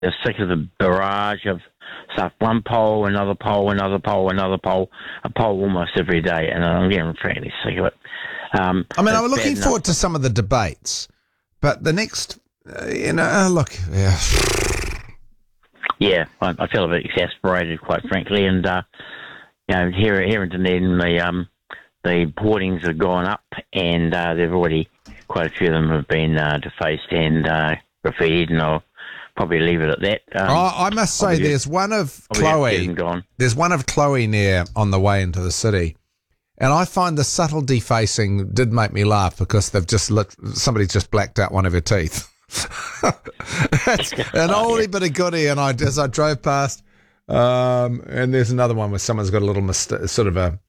they're sick of the barrage of stuff. One poll, another poll, another poll, another poll, a poll almost every day, and I'm getting frankly sick of it. I'm looking forward to some of the debates, but the next, look, yeah. Yeah, I feel a bit exasperated, quite frankly, and here in Dunedin, the hoardings have gone up, and they've already, quite a few of them have been defaced and graffitied, and I'll probably leave it at that. I must say, there's one of Chloe. There's one of Chloe near on the way into the city, and I find the subtle defacing did make me laugh because they've somebody's just blacked out one of her teeth. That's an oldie but a goodie, and as I drove past, and there's another one where someone's got a little sort of a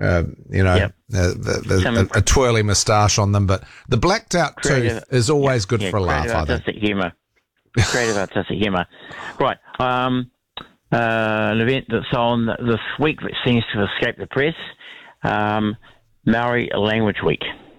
twirly moustache on them, but the blacked out tooth is always good for a laugh. Artistic humour. Creative artistic humour. Right. An event that's on this week which seems to have escaped the press. Maori Language Week.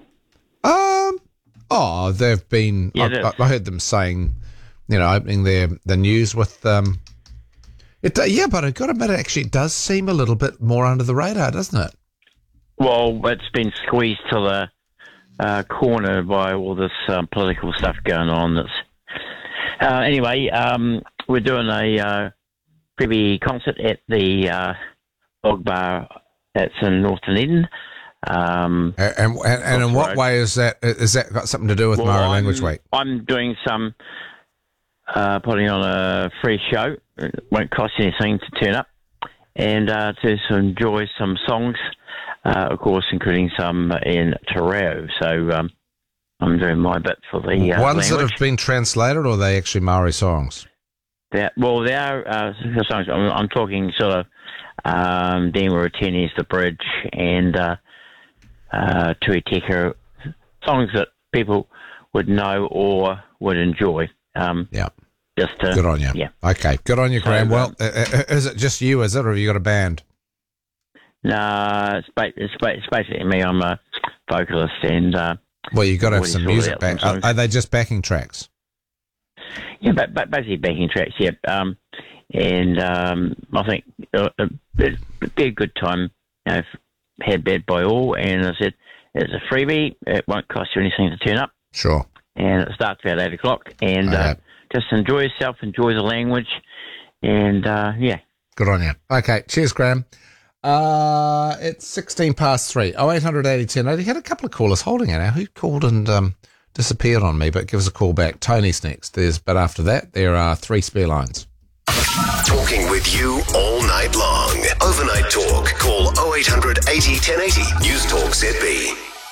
They've been. I heard them saying, opening the news with. But I've got to admit, it does seem a little bit more under the radar, doesn't it? Well, it's been squeezed to the corner by all this political stuff going on. That's anyway. We're doing a privy concert at the Bog Bar. That's in North Dunedin. And in what way is that? Is that got something to do with Maori Language Week? I'm doing some putting on a free show. It won't cost anything to turn up and to enjoy some songs, of course, including some in Te Reo. So I'm doing my bit for the ones language. That have been translated, or are they actually Maori songs? They are songs. I'm talking sort of Dema Ateni's The Bridge and Tui Teka, songs that people would know or would enjoy. Good on you. Yeah. Okay, good on you, Graham. Well, is it just you, is it, or have you got a band? No, it's basically me. I'm a vocalist, and well, you've got to have some music back. Are they just backing tracks? Yeah, but basically backing tracks. Yeah, and I think it'd be a good time. Had Bad by All, and I said it's a freebie. It won't cost you anything to turn up. Sure. And it starts about 8 o'clock, and just enjoy yourself, enjoy the language, and Good on you. Okay, cheers, Graham. It's 3:16. 0800 80 10 80. Had a couple of callers holding it now. Who called and disappeared on me, but give us a call back. Tony's next. But after that, there are 3 spare lines. Talking with you all night long. Overnight talk. Call 0800 80 1080. News Talk ZB.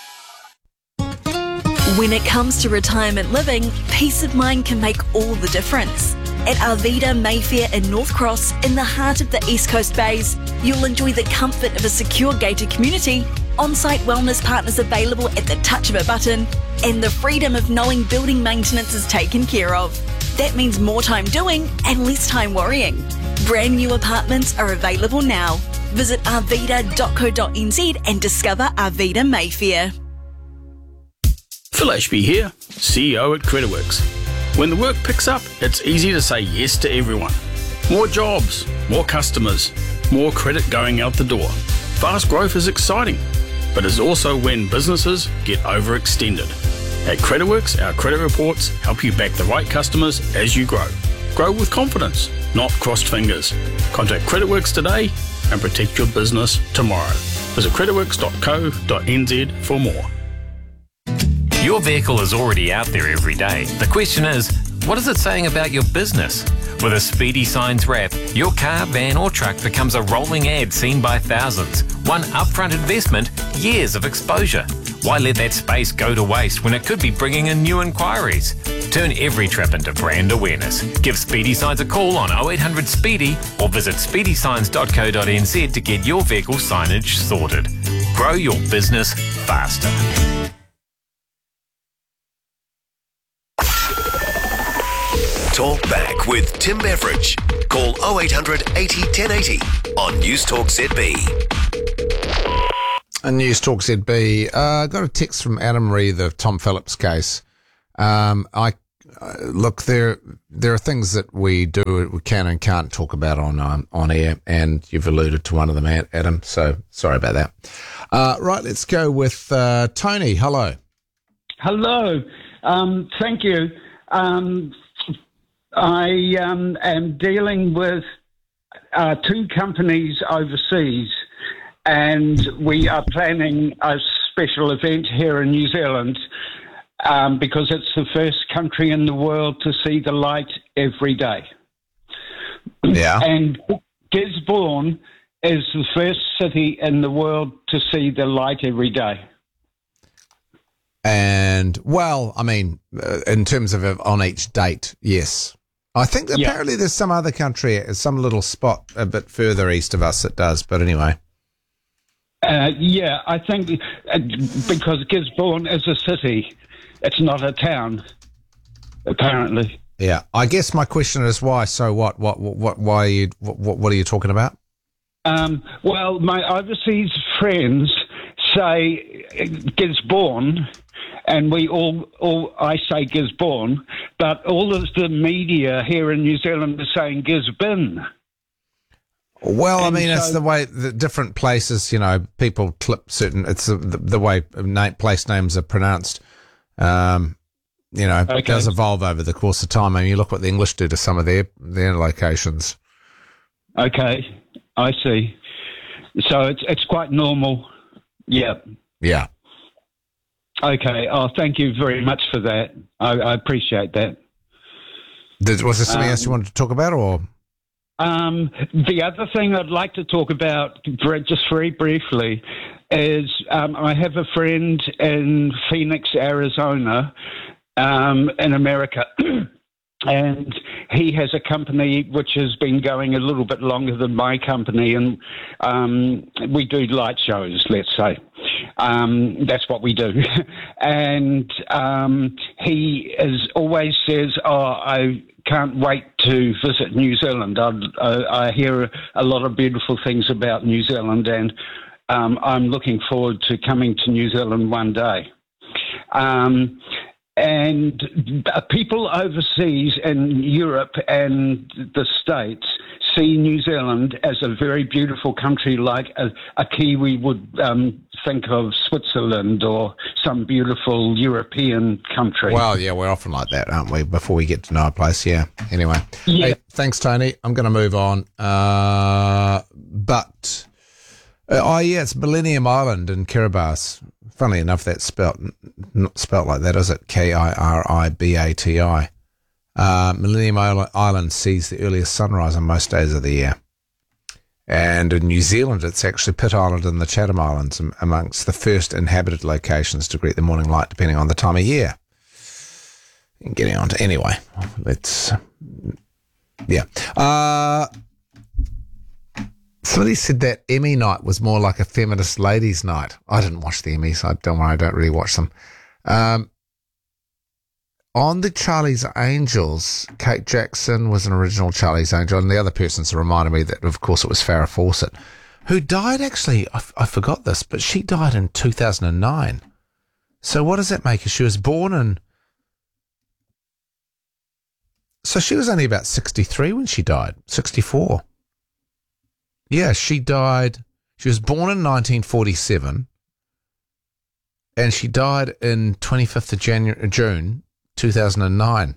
When it comes to retirement living, peace of mind can make all the difference. At Arvida Mayfair in North Cross, in the heart of the East Coast Bays, you'll enjoy the comfort of a secure gated community, on-site wellness partners available at the touch of a button, and the freedom of knowing building maintenance is taken care of. That means more time doing and less time worrying. Brand new apartments are available now. Visit arvida.co.nz and discover Arvida Mayfair. Phil Ashby here, CEO at Creditworks. When the work picks up, it's easy to say yes to everyone. More jobs, more customers, more credit going out the door. Fast growth is exciting, but it's also when businesses get overextended. At Creditworks, our credit reports help you back the right customers as you grow. Grow with confidence, not crossed fingers. Contact Creditworks today and protect your business tomorrow. Visit creditworks.co.nz for more. Your vehicle is already out there every day. The question is, what is it saying about your business? With a Speedy Signs wrap, your car, van or truck becomes a rolling ad seen by thousands. One upfront investment, years of exposure. Why let that space go to waste when it could be bringing in new inquiries? Turn every trip into brand awareness. Give Speedy Signs a call on 0800 Speedy or visit speedysigns.co.nz to get your vehicle signage sorted. Grow your business faster. Talk back with Tim Beveridge. Call 0800 80 1080 on News Talk ZB. And News Talk ZB. Got a text from Anna Marie, the Tom Phillips case. I look, there are things that we can and can't talk about on air, and you've alluded to one of them, Adam. So sorry about that. Right, let's go with Tony. Hello. Hello. Thank you. I am dealing with 2 companies overseas, and we are planning a special event here in New Zealand because it's the first country in the world to see the light every day. Yeah. And Gisborne is the first city in the world to see the light every day. And, well, I mean, in terms of on each date, yes. I think apparently there's some other country, some little spot a bit further east of us that does, but anyway. I think because Gisborne is a city, it's not a town, apparently. Yeah, I guess my question is why? So what? Why are you? What are you talking about? Well, my overseas friends say Gisborne. And we I say Gisborne, but all of the media here in New Zealand is saying Gisborne. Well, and I mean, it's the way the different places, people clip certain, it's the way place names are pronounced, It does evolve over the course of time. I mean, you look what the English do to some of their locations. Okay, I see. So it's quite normal. Yeah. Yeah. Okay. Oh, thank you very much for that. I appreciate that. Was there something else you wanted to talk about, or? The other thing I'd like to talk about, just very briefly, is I have a friend in Phoenix, Arizona, in America, and he has a company which has been going a little bit longer than my company, and we do light shows, let's say. That's what we do. And he always says, I can't wait to visit New Zealand. I hear a lot of beautiful things about New Zealand, and I'm looking forward to coming to New Zealand one day. And people overseas in Europe and the States see New Zealand as a very beautiful country, like a Kiwi would think of Switzerland or some beautiful European country. Well, yeah, we're often like that, aren't we, before we get to know a place, yeah. Anyway. Yeah. Hey, thanks, Tony. I'm going to move on. It's Millennium Island in Kiribati. Funnily enough, that's not spelt like that, is it? Kiribati. Millennium Island sees the earliest sunrise on most days of the year. And in New Zealand, it's actually Pitt Island and the Chatham Islands amongst the first inhabited locations to greet the morning light, depending on the time of year. And getting on to, anyway, let's, yeah. Somebody said that Emmy night was more like a feminist ladies' night. I didn't watch the Emmys. Don't worry, I don't really watch them. On the Charlie's Angels, Kate Jackson was an original Charlie's Angel, and the other person's reminded me that, of course, it was Farrah Fawcett, who died actually, I forgot this, but she died in 2009. So what does that make her? She was born in... So she was only about 63 when she died, 64. Yeah, she died... She was born in 1947, and she died in 25th of June 2009.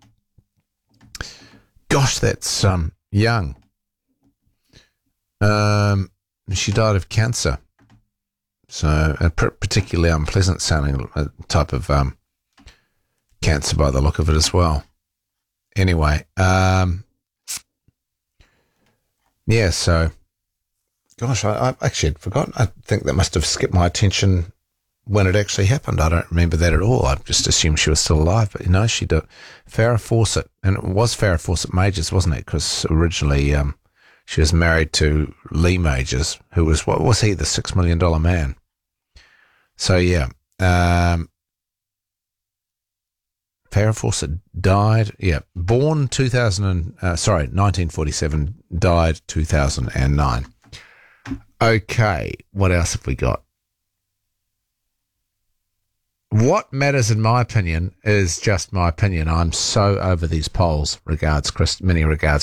Gosh, that's young. She died of cancer. So a particularly unpleasant sounding type of cancer by the look of it as well. Anyway, yeah, so gosh, I actually had forgotten. I think that must have skipped my attention when it actually happened. I don't remember that at all. I just assumed she was still alive, but she did. Farrah Fawcett, and it was Farrah Fawcett Majors, wasn't it? Because originally she was married to Lee Majors, who was, what was he, the $6 million man? So yeah, Farrah Fawcett died, born 1947, died 2009. Okay, what else have we got? what matters, in my opinion, is just my opinion. I'm so over these polls. Many regards,